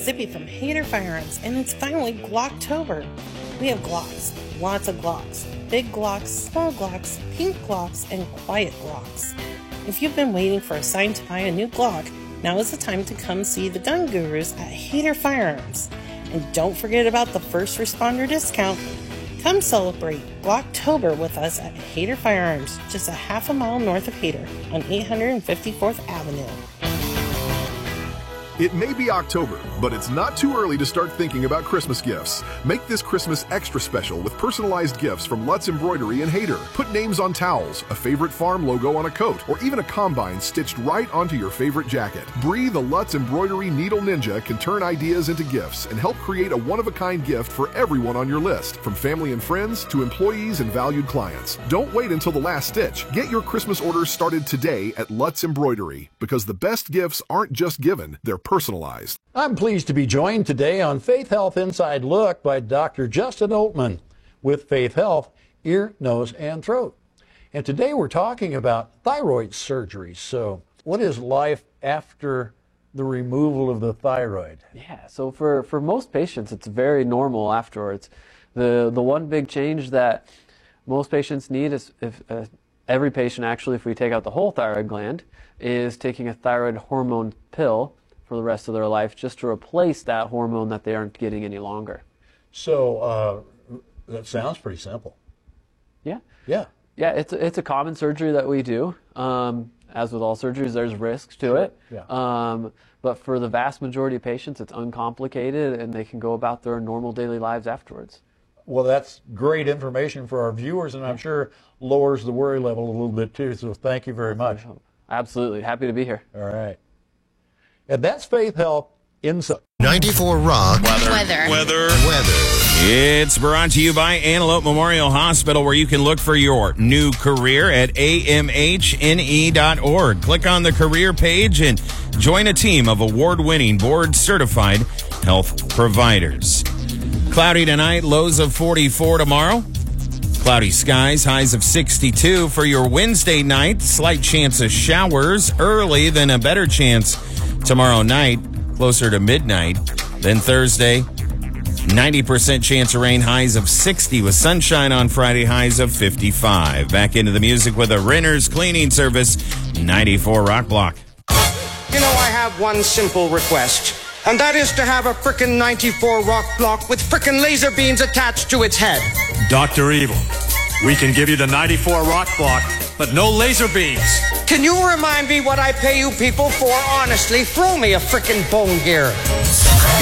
Zippy from Hader Firearms, and it's finally Glocktober. We have Glocks, lots of Glocks, big Glocks, small Glocks, pink Glocks, and quiet Glocks. If you've been waiting for a sign to buy a new Glock, now is the time to come see the gun gurus at Hader Firearms. And don't forget about the first responder discount. Come celebrate Glocktober with us at Hader Firearms, just a half a mile north of Hader on 854th Avenue. It may be October, but it's not too early to start thinking about Christmas gifts. Make this Christmas extra special with personalized gifts from Lutz Embroidery in Hader. Put names on towels, a favorite farm logo on a coat, or even a combine stitched right onto your favorite jacket. Bree, the Lutz Embroidery Needle Ninja, can turn ideas into gifts and help create a one-of-a-kind gift for everyone on your list, from family and friends to employees and valued clients. Don't wait until the last stitch. Get your Christmas orders started today at Lutz Embroidery, because the best gifts aren't just given, they're personalized. I'm pleased to be joined today on Faith Health Inside Look by Dr. Justin Oltman with Faith Health, Ear, Nose, and Throat. And today we're talking about thyroid surgery. So what is life after the removal of the thyroid? Yeah, so for most patients, it's very normal afterwards. The one big change that most patients need is, if every patient actually, if we take out the whole thyroid gland, is taking a thyroid hormone pill for the rest of their life, just to replace that hormone that they aren't getting any longer. So that sounds pretty simple. Yeah. Yeah. Yeah, it's a common surgery that we do. As with all surgeries, there's risks to it. Yeah. But for the vast majority of patients, it's uncomplicated, and they can go about their normal daily lives afterwards. Well, that's great information for our viewers, and I'm sure lowers the worry level a little bit too. So thank you very much. Absolutely. Happy to be here. All right. And that's Faith Health Inside. 94 Rock. Weather. It's brought to you by Antelope Memorial Hospital, where you can look for your new career at amhne.org. Click on the career page and join a team of award-winning, board-certified health providers. Cloudy tonight, lows of 44 tomorrow. Cloudy skies, highs of 62 for your Wednesday night. Slight chance of showers early, then a better chance tomorrow night, closer to midnight. Then Thursday, 90% chance of rain, highs of 60 with sunshine on Friday, highs of 55. Back into the music with a Renner's Cleaning Service, 94 Rock Block. You know, I have one simple request, and that is to have a frickin' 94 rock block with frickin' laser beams attached to its head. Dr. Evil, we can give you the 94 rock block, but no laser beams. Can you remind me what I pay you people for? Honestly, throw me a frickin' bone gear.